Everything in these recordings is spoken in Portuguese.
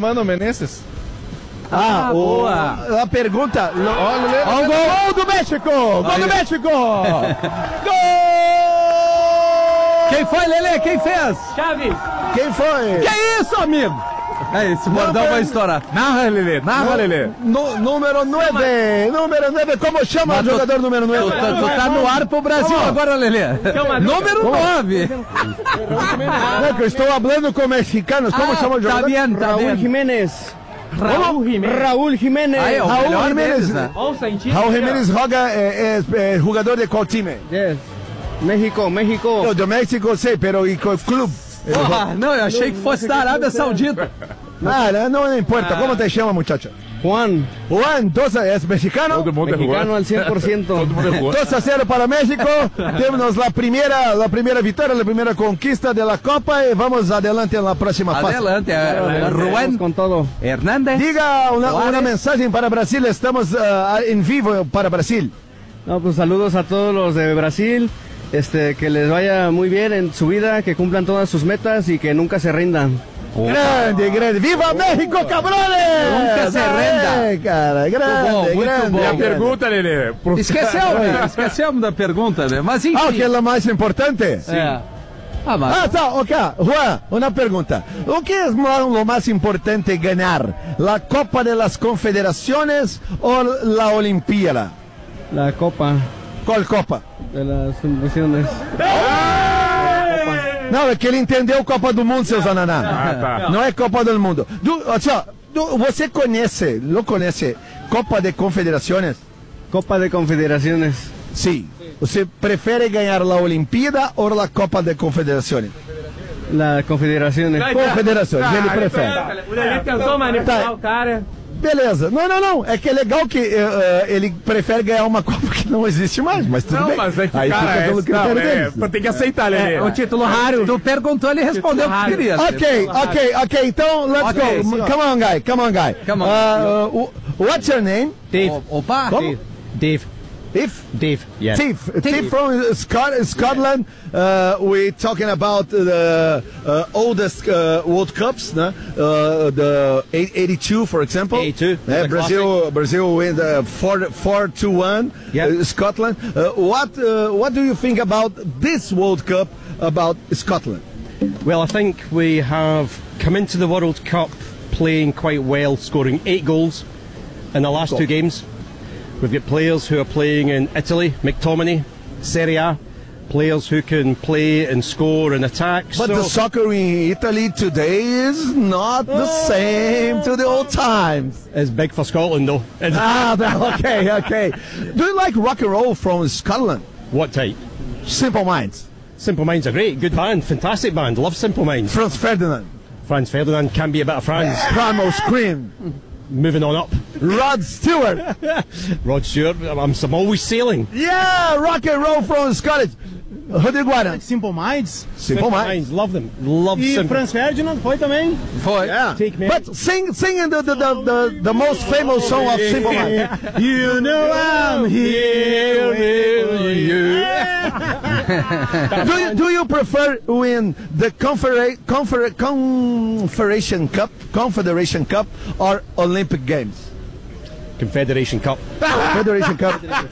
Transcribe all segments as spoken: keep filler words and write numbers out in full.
Mano Menezes? Ah, Ah, o, boa. a pergunta... Lo, Olha, Lelê, Ó, o Lelê. gol do México! Gol do México! Gol! Quem foi, Lelê? Quem fez? Chaves! Quem foi? Que isso, amigo? É, esse bordão vai estourar. Narra, Lelê, narra, Lelê. No, número nove. Número nove. Como chama Mas o tu- jogador número Tu, nove? tu- tu tá no ar pro Brasil Como? agora, Lelê. Chama- Número nove. Não, que eu estou falando com mexicanos. Como Ah, chama o tá jogador? bien, tá Raúl bien. Jiménez. Raul Jiménez. Raúl Jiménez. Ah, é o Raul melhor Jiménez. deles, né? Olha o Santinho. Raul Jiménez joga, é, é, é jogador de qual time? Yes. México, México. Eu, do México, sei, pero e qual clube? Ele joga- Porra, não, eu achei que fosse da Arábia Saudita. Ah, não, não importa. Como te chama, muchacho? Juan. Juan, entonces, ¿es mexicano? Todo mundo é Mexicano Juan. al cien por ciento. Todo mundo é Juan. dos a cero para México. Temos a primeira, a primeira vitória, a primeira conquista da Copa e vamos adelante na próxima fase. Adelante, eh, Rubén Con todo. Hernández. Diga una, Juárez. una mensagem para Brasil. Estamos ah, en vivo para Brasil. No, pues saludos a todos los de Brasil. Este, que les vaya muy bien en su vida, que cumplan todas sus metas y que nunca se rindan. Grande, grande. Viva México, cabrones! Nunca se renda. Aê, cara, grande, bom, muito grande. bom. E a grande. pergunta, Lelê? Pro- Esqueceu, né? Esquecemos da pergunta, né? Mas enfim. Ah, o que é o mais importante? É. Ah, mas... Ah, tá, ok. Juan, uma pergunta. O que é o mais importante ganhar? A Copa de las Confederaciones ou a Olimpíada? La Copa Qual Copa? de las Naciones. Não, é que ele entendeu Copa do Mundo, seu Zananá. Ah, tá. Não é Copa do Mundo. Du, ó, só, du, você conhece, não conhece Copa de Confederações? Copa de Confederaciones. Sim. Você prefere ganhar a Olimpíada ou a Copa de Confederações? La Confederaciones. Confederações, ele prefere. O Lelê tentou manipular Tá. o cara. Beleza. Não, não, não. É que é legal que eh, eh, ele prefere ganhar uma Copa que não existe mais, mas tudo Não, bem. mas é que, Aí cara, fica pelo é, critério não, é, deles. tem que aceitar, Lelê. O título raro. Tu perguntou, ele respondeu o que queria. Ok, ok, ok. Então, let's Ok, go. senhor. Come on, guy. Come on, guy. Come on. Uh, uh, what's your name? Dave. O- Opa. Como? Dave. If Dave. Yeah. Tiff, Tiff from Scot- Scotland. Uh, we're talking about the uh, oldest uh, World Cups, né? Uh, the eighty-two, for example. eighty-two, Yeah, the Brazil, Brazil win the four, four to one. Yeah. Uh, Scotland. Uh, what, uh, what do you think about this World Cup about Scotland? Well, I think we have come into the World Cup playing quite well, scoring eight goals in the last two games. We've got players who are playing in Italy, McTominay, Serie A, players who can play and score and attack. But so the soccer in Italy today is not the same to the old times. it's big for Scotland, though. And Ah, that- okay, okay. Do you like rock and roll from Scotland? what type? Simple Minds. Simple Minds are great, good band, fantastic band. Love Simple Minds. Franz Ferdinand. Franz Ferdinand can be a bit of Franz. Primal Scream. Moving on up, Rod Stewart. Rod Stewart. I'm, I'm always sailing. Yeah, rock and roll from Scotland. Rodrigo Guarani. Simple Minds. Simple Minds. Minds, love them. Love E Simple. Franz Ferdinand foi também. Foi. Yeah. Take me But sing, sing the, the, the, the, the most famous song of Simple Minds. You know I'm here with you. do, you, do you prefer win the confera- confera- Confederation Cup, Confederation Cup, or Olympic Games? Confederation Cup. Federation Cup. Yeah.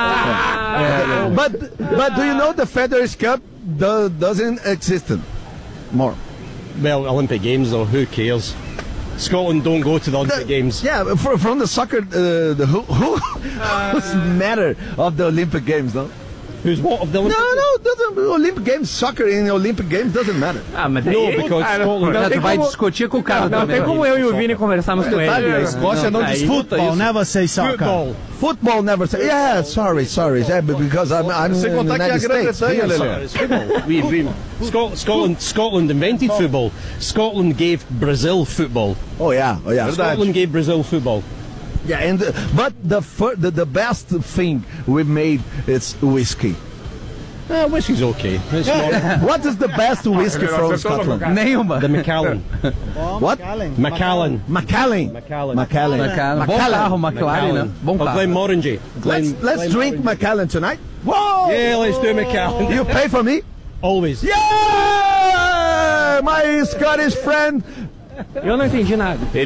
Yeah. But but do you know the Federation Cup do, doesn't exist more? Well, Olympic Games though, who cares? Scotland don't go to the Olympic The- Games. Yeah, for, from the soccer, uh, the who, who who's matter of the Olympic Games, no? Who's what of the No, Olympic no, doesn't, Olympic Games, soccer in the Olympic Games doesn't matter. Ah, mas No, daí... because Ah, não, Scotland- não Tu tem vai como- discutir com o cara Não também. tem como eu e o Vini conversarmos com ele. Detalhe, a Escócia não Aí- disputa isso. Never say soccer. Football. Football never say, yeah, sorry, sorry, yeah, because I'm, I'm Sem in the contar que a United Grã-Bretanha, States. Yeah, Lelê. It's football. We, we, Scot- Scotland, Scotland invented football. Scotland gave Brazil football. Oh yeah, oh yeah. Scotland gave Brazil football. Yeah, and uh, but the, fir- the the best thing we made is whiskey. Uh, whiskey's okay. It's not, What is the best whiskey from Scotland? Nenhuma. the Macallan. What? Macallan. Macallan. Macallan. Macallan. Macallan. Bom carro, McLaren, né? Bom Or carro. Glenmorangie. Glen, Let's let's drink Macallan tonight. Whoa! Yeah, let's do Macallan. You pay for me? Always. Yeah! My Scottish friend. Eu não entendi nada.